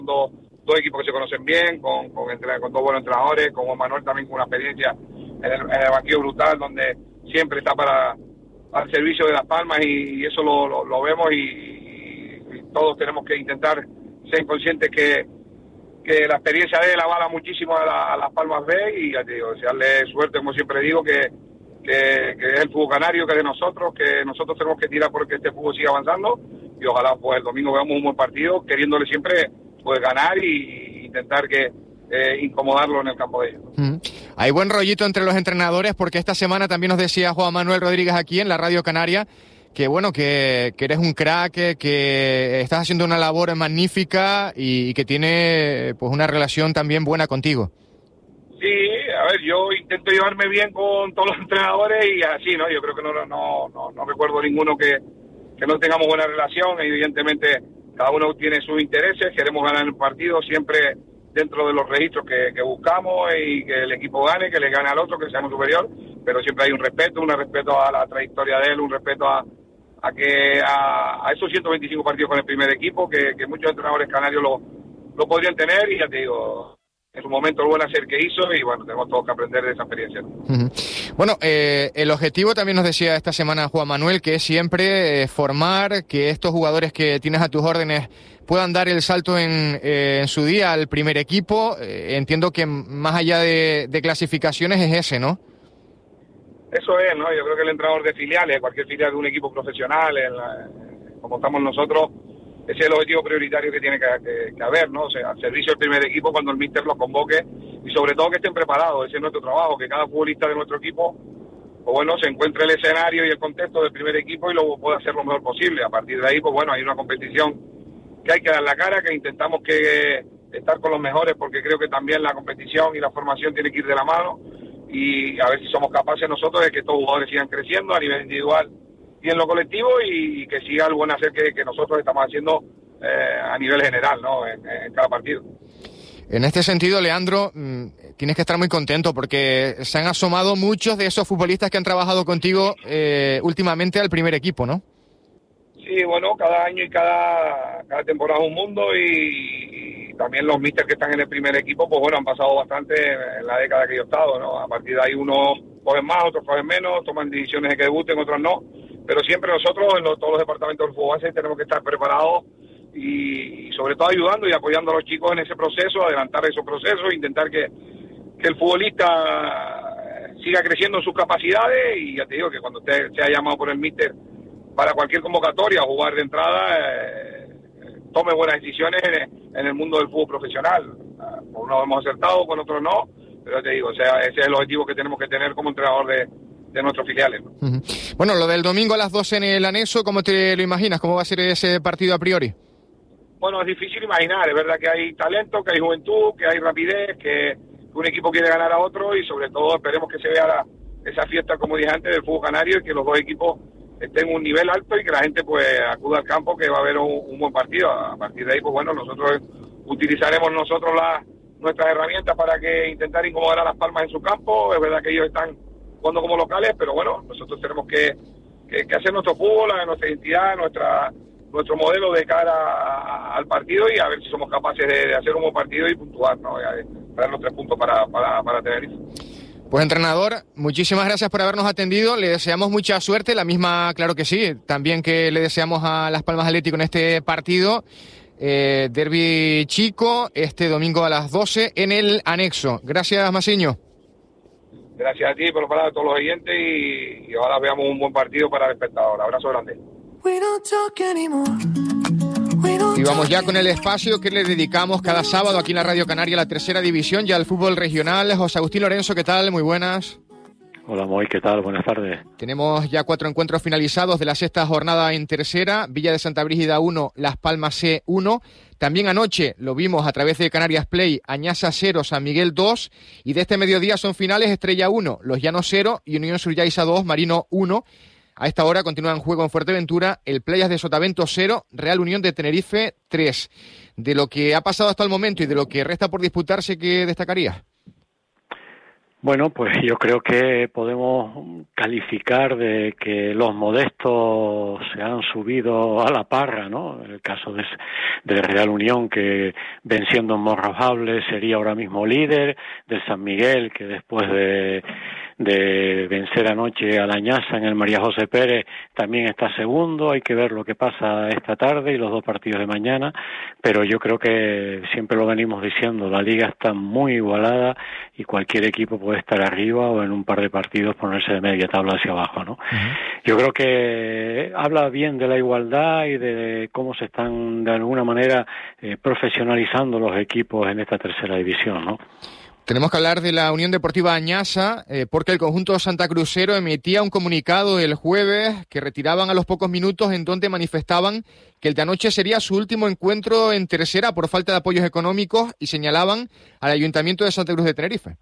dos equipos que se conocen bien, con dos buenos entrenadores, como Manuel también con una experiencia en el banquillo brutal, donde siempre está al servicio de Las Palmas, y eso lo vemos, y todos tenemos que intentar ser conscientes que la experiencia de él avala muchísimo a Las Palmas B, y ya te digo, desearle suerte, como siempre digo, que es el fútbol canario, que es de nosotros, que nosotros tenemos que tirar porque este fútbol siga avanzando, y ojalá pues el domingo veamos un buen partido, queriéndole siempre pues ganar y intentar que incomodarlo en el campo de ellos. Hay buen rollito entre los entrenadores, porque esta semana también nos decía Juan Manuel Rodríguez aquí en la Radio Canaria que bueno, que eres un crack, que estás haciendo una labor magnífica y que tiene pues una relación también buena contigo. Sí, a ver, yo intento llevarme bien con todos los entrenadores y así, ¿no? Yo creo que no recuerdo ninguno que no tengamos buena relación. Evidentemente, cada uno tiene sus intereses, queremos ganar el partido siempre dentro de los registros que buscamos, y que el equipo gane, que le gane al otro, que seamos superior, pero siempre hay un respeto a la trayectoria de él, un respeto a esos 125 partidos con el primer equipo, que muchos entrenadores canarios lo podrían tener, y ya te digo, en su momento el buen hacer que hizo, y bueno, tenemos todos que aprender de esa experiencia. Bueno, el objetivo también nos decía esta semana Juan Manuel, que es siempre formar, que estos jugadores que tienes a tus órdenes puedan dar el salto en su día al primer equipo. Entiendo que más allá de clasificaciones es ese, ¿no? Eso es, ¿no? Yo creo que el entrenador de filiales, cualquier filial de un equipo profesional, como estamos nosotros, ese es el objetivo prioritario que tiene que haber, ¿no? O sea, al servicio del primer equipo cuando el míster los convoque, y sobre todo que estén preparados. Ese es nuestro trabajo, que cada futbolista de nuestro equipo, pues bueno, se encuentre el escenario y el contexto del primer equipo y lo pueda hacer lo mejor posible. A partir de ahí, pues bueno, hay una competición que hay que dar la cara, que intentamos que estar con los mejores, porque creo que también la competición y la formación tiene que ir de la mano, y a ver si somos capaces nosotros de que estos jugadores sigan creciendo a nivel individual y en lo colectivo, y que siga el buen hacer que nosotros estamos haciendo a nivel general, ¿no? En cada partido. En este sentido, Leandro, tienes que estar muy contento, porque se han asomado muchos de esos futbolistas que han trabajado contigo últimamente al primer equipo, ¿no? Sí, bueno, cada año y cada temporada es un mundo, y también los místers que están en el primer equipo, pues bueno, han pasado bastante en la década que yo he estado, ¿no? A partir de ahí unos cogen más, otros cogen menos, toman decisiones de que debuten, otros no, pero siempre nosotros en todos los departamentos del fútbol base tenemos que estar preparados y sobre todo ayudando y apoyando a los chicos en ese proceso, adelantar esos procesos, intentar que el futbolista siga creciendo en sus capacidades, y ya te digo que cuando usted sea llamado por el míster para cualquier convocatoria o jugar de entrada, tome buenas decisiones en el mundo del fútbol profesional. Con unos hemos acertado, con otros no, pero ya te digo, o sea, ese es el objetivo que tenemos que tener como entrenador de nuestros filiales, ¿no? Bueno, lo del domingo a las 12 en el anexo, ¿cómo te lo imaginas? ¿Cómo va a ser ese partido a priori? Bueno, es difícil imaginar, es verdad que hay talento, que hay juventud, que hay rapidez, que un equipo quiere ganar a otro, y sobre todo esperemos que se vea esa fiesta, como dije antes, del fútbol canario, y que los dos equipos estén en un nivel alto y que la gente pues acuda al campo, que va a haber un buen partido. A partir de ahí, pues bueno, nosotros utilizaremos nuestras herramientas para que intentar incomodar a Las Palmas en su campo. Es verdad que ellos están jugando como locales, pero bueno, nosotros tenemos que hacer nuestro fútbol, nuestra identidad, nuestro modelo de cara al partido, y a ver si somos capaces de hacer un buen partido y puntuar, ¿no? Traer los 3 puntos para Tenerife. Pues entrenador, muchísimas gracias por habernos atendido, le deseamos mucha suerte, la misma, claro que sí, también que le deseamos a Las Palmas Atlético en este partido, derbi chico, este domingo a las 12 en el anexo. Gracias, Masiño. Gracias a ti por hablar a todos los oyentes, y ojalá veamos un buen partido para el espectador. Abrazo grande. Y vamos ya con el espacio que le dedicamos cada sábado aquí en la Radio Canaria a la tercera división y al fútbol regional. José Agustín Lorenzo, ¿qué tal? Muy buenas. Hola, Moy, ¿qué tal? Buenas tardes. Tenemos ya 4 encuentros finalizados de la sexta jornada en tercera. Villa de Santa Brígida 1, Las Palmas C 1. También anoche lo vimos a través de Canarias Play, Añasa 0, San Miguel 2. Y de este mediodía son finales Estrella 1, Los Llanos 0 y Unión Suryaisa 2, Marino 1. A esta hora continúa en juego en Fuerteventura el Playas de Sotavento 0, Real Unión de Tenerife 3. De lo que ha pasado hasta el momento y de lo que resta por disputarse, ¿qué destacaría? Bueno, pues yo creo que podemos calificar de que los modestos se han subido a la parra, ¿no? En el caso de Real Unión, que venciendo en Morrojable sería ahora mismo líder, del San Miguel, que después de vencer anoche a la Añasa en el María José Pérez también está segundo. Hay que ver lo que pasa esta tarde y los dos partidos de mañana, pero yo creo que siempre lo venimos diciendo, la liga está muy igualada y cualquier equipo puede estar arriba o en un par de partidos ponerse de media tabla hacia abajo, ¿no? Yo creo que habla bien de la igualdad y de cómo se están de alguna manera profesionalizando los equipos en esta tercera división, ¿no? Tenemos que hablar de la Unión Deportiva Añasa, porque el conjunto santacrucero emitía un comunicado el jueves que retiraban a los pocos minutos, en donde manifestaban que el de anoche sería su último encuentro en tercera por falta de apoyos económicos y señalaban al Ayuntamiento de Santa Cruz de Tenerife.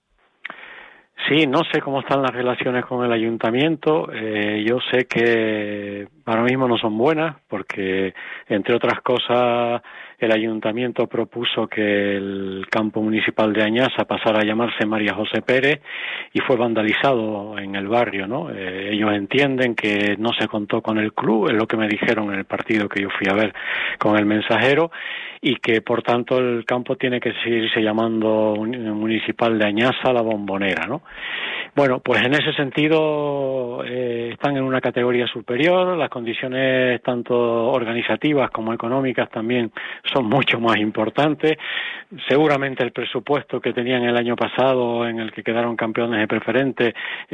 Sí, no sé cómo están las relaciones con el ayuntamiento. Yo sé que ahora mismo no son buenas porque, entre otras cosas, el ayuntamiento propuso que el campo municipal de Añasa pasara a llamarse María José Pérez y fue vandalizado en el barrio, ¿no? Ellos entienden que no se contó con el club, es lo que me dijeron en el partido que yo fui a ver con el Mensajero, y que por tanto el campo tiene que seguirse llamando Municipal de Añasa La Bombonera, ¿no? Bueno, pues en ese sentido están en una categoría superior, las condiciones tanto organizativas como económicas también son mucho más importantes. Seguramente el presupuesto que tenían el año pasado, en el que quedaron campeones de preferente,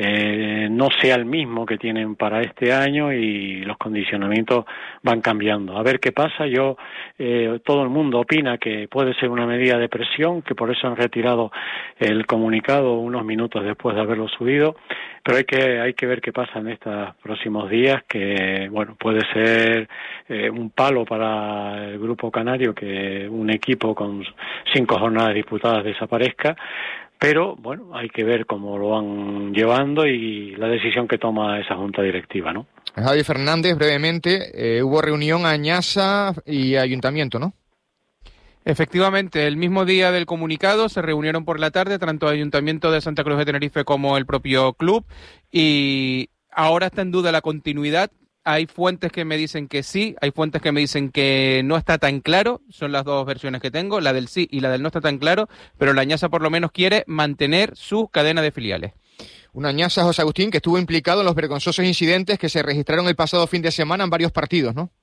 no sea el mismo que tienen para este año y los condicionamientos van cambiando. A ver qué pasa. Todo el mundo opina que puede ser una medida de presión, que por eso han retirado el comunicado unos minutos después de haberlo subido, pero hay que ver qué pasa en estos próximos días, que bueno, puede ser un palo para el grupo canario que un equipo con 5 jornadas disputadas desaparezca, pero bueno, hay que ver cómo lo van llevando y la decisión que toma esa junta directiva, ¿no? Javi Fernández, brevemente, hubo reunión Añasa y Ayuntamiento, ¿no? Efectivamente, el mismo día del comunicado se reunieron por la tarde tanto el Ayuntamiento de Santa Cruz de Tenerife como el propio club, y ahora está en duda la continuidad. Hay fuentes que me dicen que sí, hay fuentes que me dicen que no está tan claro, son las dos versiones que tengo, la del sí y la del no está tan claro, pero la Añasa por lo menos quiere mantener su cadena de filiales. Una Añasa, José Agustín, que estuvo implicado en los vergonzosos incidentes que se registraron el pasado fin de semana en varios partidos, ¿no?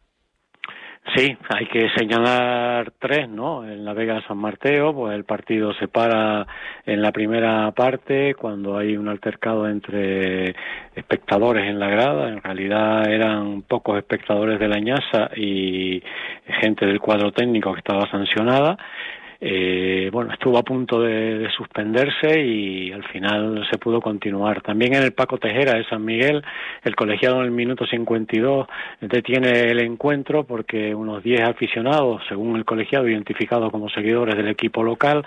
Sí, hay que señalar 3, ¿no? En la Vega San Mateo, pues el partido se para en la primera parte cuando hay un altercado entre espectadores en la grada. En realidad eran pocos espectadores de la Añasa y gente del cuadro técnico que estaba sancionada. Bueno, estuvo a punto de suspenderse y al final se pudo continuar. También en el Paco Tejera de San Miguel, el colegiado en el minuto 52 detiene el encuentro porque unos 10 aficionados, según el colegiado, identificados como seguidores del equipo local,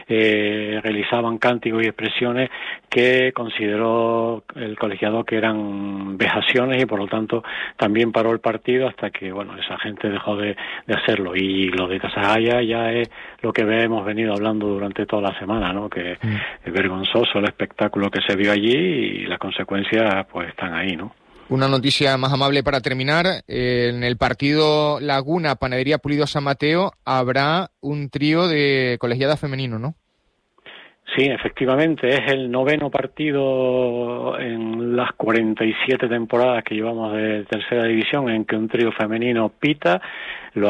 realizaban cánticos y expresiones que consideró el colegiado que eran vejaciones y por lo tanto también paró el partido hasta que, bueno, esa gente dejó de hacerlo. Y lo de Casagaya ya es lo que hemos venido hablando durante toda la semana, ¿no? Que es vergonzoso el espectáculo que se vio allí y las consecuencias pues están ahí, ¿no? Una noticia más amable para terminar. En el partido Laguna Panadería Pulido San Mateo habrá un trío de colegiadas femenino, ¿no? Sí, efectivamente, es el 9º partido en las 47 temporadas que llevamos de tercera división en que un trío femenino pita. Lo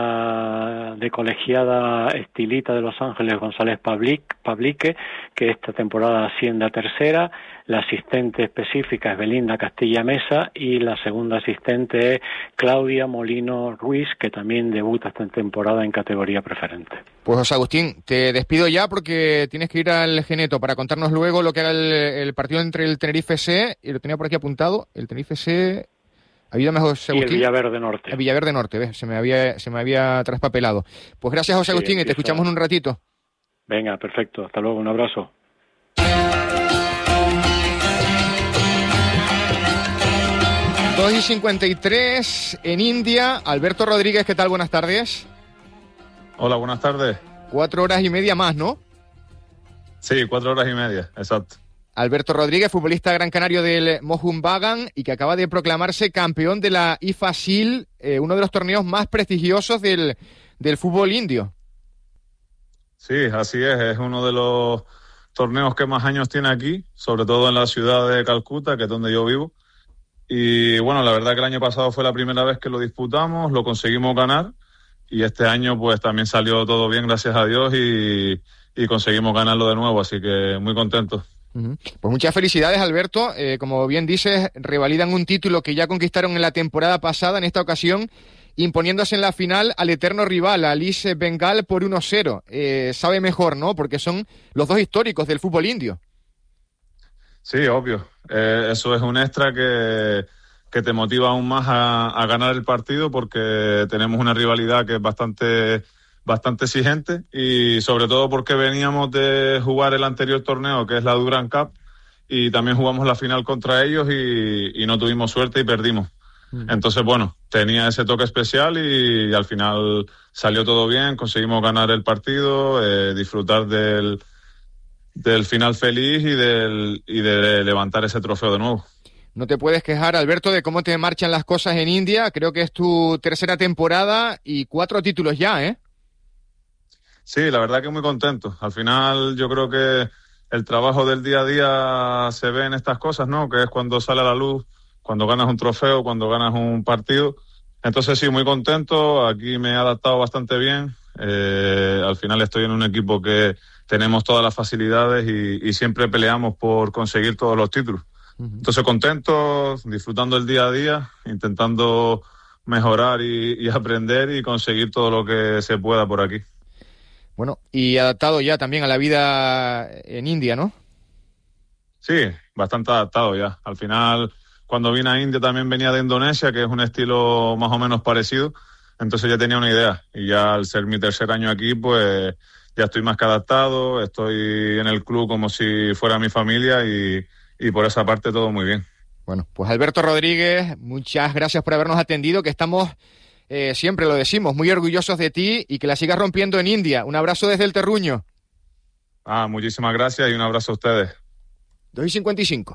hará de colegiada Estilita de Los Ángeles González Pablique, que esta temporada asciende a tercera. La asistente específica es Belinda Castilla Mesa y la segunda asistente es Claudia Molino Ruiz, que también debuta esta temporada en categoría preferente. Pues José Agustín, te despido ya porque tienes que ir al Geneto para contarnos luego lo que era el partido entre el Tenerife FC, y lo tenía por aquí apuntado, el Tenerife FC... Ayúdame, José Agustín. Y el Villaverde Norte. El Villaverde Norte, ¿ves? Se me había traspapelado. Pues gracias, José Agustín, y te escuchamos en un ratito. Venga, perfecto. Hasta luego, un abrazo. Dos y 53 en India. Alberto Rodríguez, ¿qué tal? Buenas tardes. Hola, buenas tardes. 4 horas y media más, ¿no? Sí, 4 horas y media, exacto. Alberto Rodríguez, futbolista gran canario del Mohun Bagan y que acaba de proclamarse campeón de la IFA SEAL, uno de los torneos más prestigiosos del fútbol indio. Sí, así es uno de los torneos que más años tiene aquí, sobre todo en la ciudad de Calcuta, que es donde yo vivo. Y bueno, la verdad que el año pasado fue la primera vez que lo disputamos, lo conseguimos ganar y este año pues también salió todo bien, gracias a Dios, y conseguimos ganarlo de nuevo, así que muy contentos. Pues muchas felicidades, Alberto. Como bien dices, revalidan un título que ya conquistaron en la temporada pasada, en esta ocasión imponiéndose en la final al eterno rival, al East Bengal, por 1-0. Sabe mejor, ¿no? Porque son los dos históricos del fútbol indio. Sí, obvio. Eso es un extra que te motiva aún más a ganar el partido, porque tenemos una rivalidad que es bastante exigente, y sobre todo porque veníamos de jugar el anterior torneo, que es la Durand Cup, y también jugamos la final contra ellos y no tuvimos suerte y perdimos. Entonces, bueno, tenía ese toque especial y al final salió todo bien, conseguimos ganar el partido, disfrutar del final feliz y de levantar ese trofeo de nuevo. No te puedes quejar, Alberto, de cómo te marchan las cosas en India. Creo que es tu tercera temporada y 4 títulos ya, ¿eh? Sí, la verdad que muy contento. Al final yo creo que el trabajo del día a día se ve en estas cosas, ¿no? Que es cuando sale a la luz, cuando ganas un trofeo, cuando ganas un partido. Entonces sí, muy contento. Aquí me he adaptado bastante bien. Al final estoy en un equipo que tenemos todas las facilidades y siempre peleamos por conseguir todos los títulos. Entonces contento, disfrutando el día a día, intentando mejorar y aprender y conseguir todo lo que se pueda por aquí. Bueno, y adaptado ya también a la vida en India, ¿no? Sí, bastante adaptado ya. Al final, cuando vine a India también venía de Indonesia, que es un estilo más o menos parecido. Entonces ya tenía una idea. Y ya al ser mi tercer año aquí, pues ya estoy más que adaptado. Estoy en el club como si fuera mi familia y por esa parte todo muy bien. Bueno, pues Alberto Rodríguez, muchas gracias por habernos atendido, que estamos... siempre lo decimos, muy orgullosos de ti y que la sigas rompiendo en India. Un abrazo desde el terruño. Muchísimas gracias y un abrazo a ustedes. 2:55.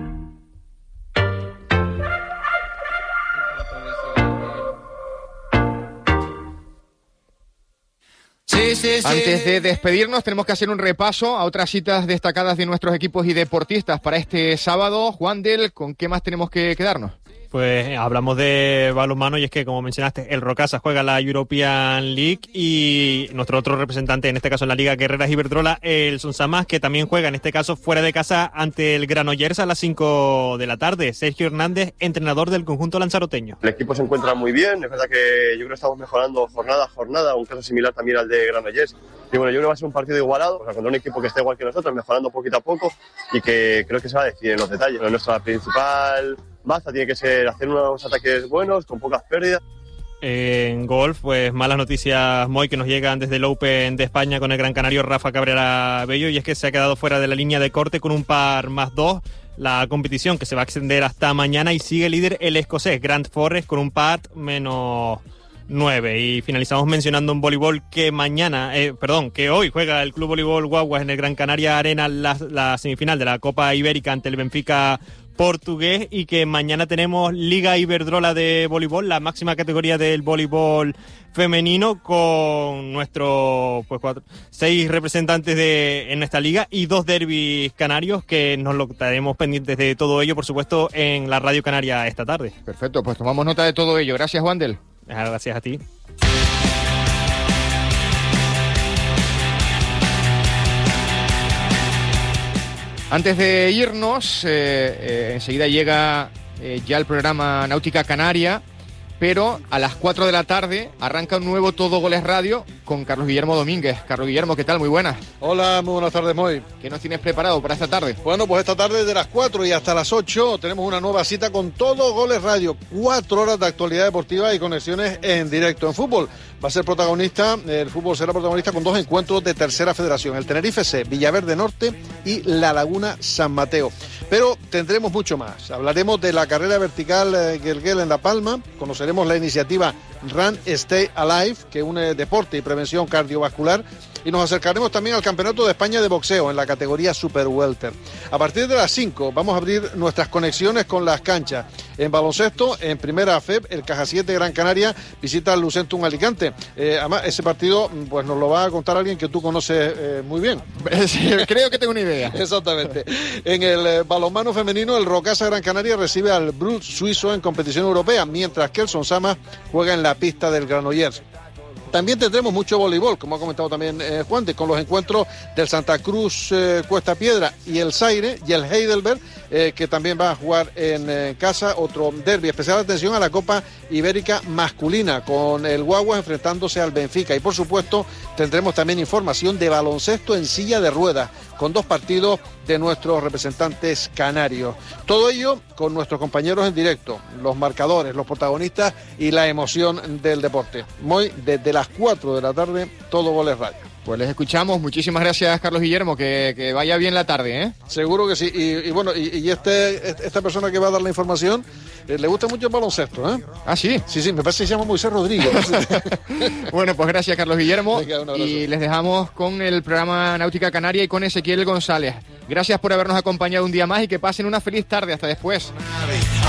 Antes de despedirnos, tenemos que hacer un repaso a otras citas destacadas de nuestros equipos y deportistas para este sábado. Juandel, ¿con qué más tenemos que quedarnos? Pues hablamos de balonmano y es que, como mencionaste, el Rocasa juega la European League y nuestro otro representante, en este caso en la Liga Guerreras Iberdrola, el Sonsamás, que también juega, en este caso fuera de casa, ante el Granollers a las 5 de la tarde. Sergio Hernández, entrenador del conjunto lanzaroteño. El equipo se encuentra muy bien, es verdad que yo creo que estamos mejorando jornada a jornada, un caso similar también al de Granollers. Y bueno, yo creo que va a ser un partido igualado, o sea, contra un equipo que esté igual que nosotros, mejorando poquito a poco y que creo que se va a decidir en los detalles. Pero nuestra principal baza tiene que ser hacer unos ataques buenos, con pocas pérdidas. En golf, pues malas noticias, Moy, que nos llegan desde el Open de España con el gran canario Rafa Cabrera Bello, y es que se ha quedado fuera de la línea de corte con un par +2. La competición, que se va a extender hasta mañana, y sigue líder el escocés Grant Forrest con un par -9. Y finalizamos mencionando en voleibol que que hoy juega el Club Voleibol Guaguas en el Gran Canaria Arena la semifinal de la Copa Ibérica ante el Benfica portugués, y que mañana tenemos Liga Iberdrola de voleibol, la máxima categoría del voleibol femenino, con nuestros 6 representantes en esta liga y 2 derbis canarios, que nos lo estaremos pendientes de todo ello, por supuesto, en la Radio Canaria esta tarde. Perfecto, pues tomamos nota de todo ello. Gracias, Wandel. Gracias a ti. Antes de irnos, enseguida llega ya el programa Náutica Canaria, pero a las 4 de la tarde arranca un nuevo Todo Goles Radio con Carlos Guillermo Domínguez. Carlos Guillermo, ¿qué tal? Muy buenas. Hola, muy buenas tardes, Moy. ¿Qué nos tienes preparado para esta tarde? Bueno, pues esta tarde de las 4 y hasta las 8 tenemos una nueva cita con Todo Goles Radio. 4 horas de actualidad deportiva y conexiones en directo. En fútbol va a ser protagonista, el fútbol será protagonista con 2 encuentros de tercera federación. El Tenerife C, Villaverde Norte y La Laguna San Mateo. Pero tendremos mucho más. Hablaremos de la carrera vertical Guelguel en La Palma, conoceremos la iniciativa Run Stay Alive, que une deporte y prevención cardiovascular. Y nos acercaremos también al Campeonato de España de boxeo en la categoría Super Welter. A partir de las 5 vamos a abrir nuestras conexiones con las canchas. En baloncesto, en primera FEB, el Caja 7 Gran Canaria visita al Lucentum Alicante. Además, ese partido pues nos lo va a contar alguien que tú conoces muy bien. Sí, creo que tengo una idea. Exactamente. En el balonmano femenino, el Rocasa Gran Canaria recibe al Brut suizo en competición europea, mientras que el Sonsama juega en la pista del Granollers. También tendremos mucho voleibol, como ha comentado también Juan, con los encuentros del Santa Cruz Cuesta Piedra y el Zaire y el Heidelberg, que también va a jugar en casa otro derbi. Especial atención a la Copa Ibérica masculina, con el Guaguas enfrentándose al Benfica. Y por supuesto tendremos también información de baloncesto en silla de ruedas, con 2 partidos de nuestros representantes canarios. Todo ello con nuestros compañeros en directo, los marcadores, los protagonistas y la emoción del deporte. Muy desde las 4 de la tarde, Todo Goles Radio. Pues les escuchamos. Muchísimas gracias, Carlos Guillermo. Que vaya bien la tarde, ¿eh? Seguro que sí. Y bueno, esta persona que va a dar la información, le gusta mucho el baloncesto, ¿eh? Ah, ¿sí? Sí, me parece que se llama Moisés Rodríguez. Bueno, pues gracias, Carlos Guillermo. Venga, y les dejamos con el programa Náutica Canaria y con Ezequiel González. Gracias por habernos acompañado un día más y que pasen una feliz tarde. Hasta después.